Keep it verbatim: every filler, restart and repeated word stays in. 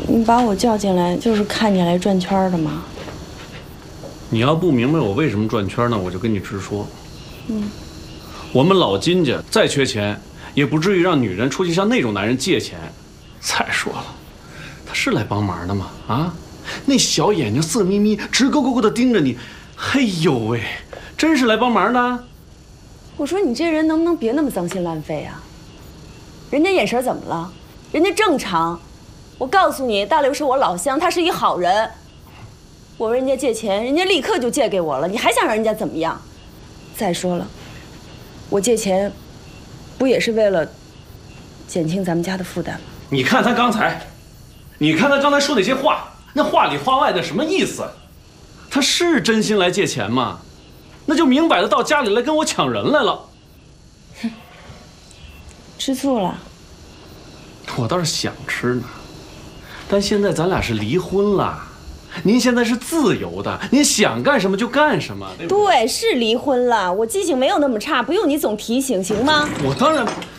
你把我叫进来就是看你来转圈的吗？ 你要不明白我为什么转圈呢，我就跟你直说。 嗯， 我们老金家再缺钱，也不至于让女人出去向那种男人借钱。再说了，他是来帮忙的吗？啊，那小眼睛色眯眯、直勾勾的盯着你，哎呦喂，真是来帮忙的。 我说你这人能不能别那么脏心烂肺啊？人家眼神怎么了？人家正常。我告诉你，大刘是我老乡，他是一好人。我问人家借钱，人家立刻就借给我了，你还想让人家怎么样？再说了，我借钱，不也是为了减轻咱们家的负担吗？ 你看他刚才，你看他刚才说那些话，那话里话外的什么意思？他是真心来借钱吗？那就明摆着到家里来跟我抢人来了。 哼，吃醋了？ 我倒是想吃呢，但现在咱俩是离婚了。您现在是自由的，您想干什么就干什么，对不对？ 对，是离婚了。我记性没有那么差，不用你总提醒，行吗？ 我当然。